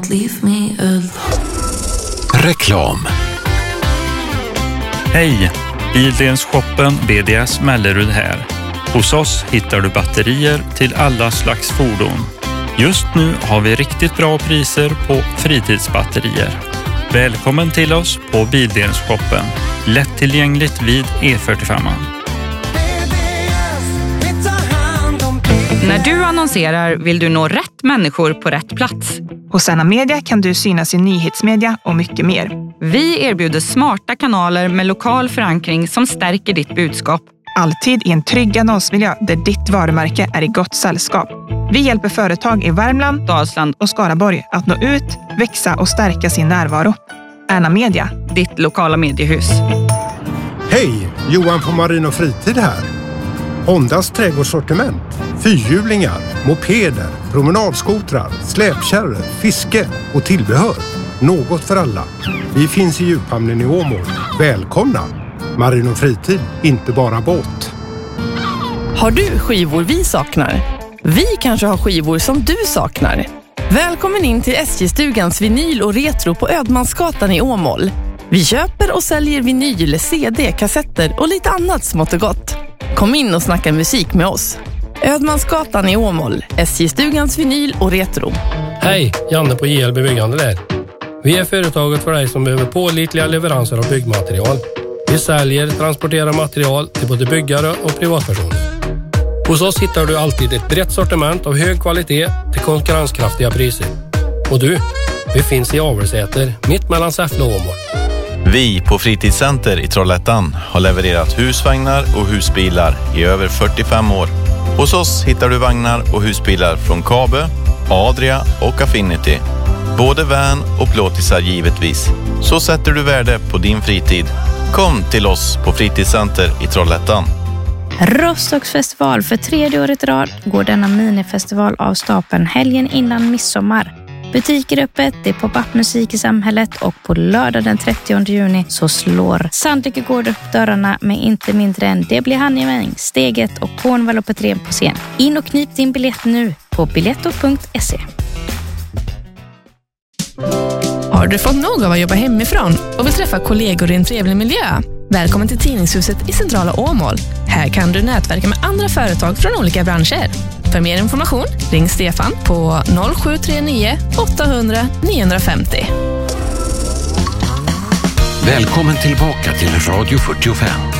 Leave me alone. Reklam. Hej! Bildelsshoppen BDS Mellerud här. Hos oss hittar du batterier till alla slags fordon. Just nu har vi riktigt bra priser på fritidsbatterier. Välkommen till oss på Bildelsshoppen. Lättillgängligt vid E45. När du annonserar vill du nå rätt människor på rätt plats. Hos Ana Media kan du synas i nyhetsmedia och mycket mer. Vi erbjuder smarta kanaler med lokal förankring som stärker ditt budskap. Alltid i en trygg annonsmiljö där ditt varumärke är i gott sällskap. Vi hjälper företag i Värmland, Dalsland och Skaraborg att nå ut, växa och stärka sin närvaro. Ana Media, ditt lokala mediehus. Hej, Johan på Marin och Fritid här. Hondas trädgårdssortiment, fyrhjulingar, mopeder, promenadskotrar, släpkärror, fiske och tillbehör. Något för alla. Vi finns i djuphamnen i Åmål. Välkomna! Marin och Fritid, inte bara båt. Har du skivor vi saknar? Vi kanske har skivor som du saknar. Välkommen in till SJ-stugans vinyl och retro på Ödmansgatan i Åmål. Vi köper och säljer vinyl, CD, kassetter och lite annat smått och gott. Kom in och snacka musik med oss. Ödmansgatan i Åmål, SJ-stugans vinyl och retro. Hej, Janne på JLB Byggande där. Vi är företaget för dig som behöver pålitliga leveranser av byggmaterial. Vi säljer, transporterar material till både byggare och privatpersoner. Hos oss hittar du alltid ett brett sortiment av hög kvalitet till konkurrenskraftiga priser. Och du, vi finns i Avelsäter, mitt mellan Säffle och Åmål. Vi på Fritidscenter i Trollhättan har levererat husvagnar och husbilar i över 45 år. Hos oss hittar du vagnar och husbilar från Kabe, Adria och Affinity. Både van och plåtisar givetvis. Så sätter du värde på din fritid. Kom till oss på Fritidscenter i Trollhättan. Rostocksfestival för 3:e året i rad går denna minifestival av stapeln helgen innan midsommar. Butiker öppet, det är pop-up-musik i samhället och på lördag den 30 juni så slår Sandlycke Gård upp dörrarna med inte mindre än Det blir Hanjemäng, Steget och Cornwall och Petrén på scen. In och knip din biljett nu på biletto.se. Har du fått nog av att jobba hemifrån och vill träffa kollegor i en trevlig miljö? Välkommen till Tidningshuset i centrala Åmål. Här kan du nätverka med andra företag från olika branscher. För mer information, ring Stefan på 0739 800 950. Välkommen tillbaka till Radio 45.